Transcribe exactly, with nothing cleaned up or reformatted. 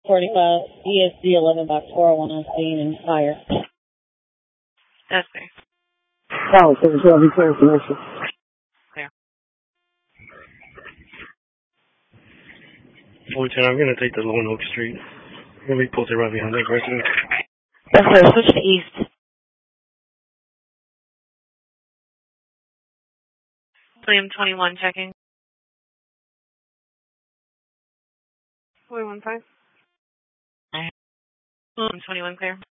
forty-five, E S D eleven box four oh one on scene and fire. That's fair. Oh, so it's going to be clear information. Clear. Lieutenant, I'm going to take the Lone Oak Street. I'm going to be posted right behind that resident. Yes, sir. Switch to east. William twenty-one checking. four one five. William twenty-one clear.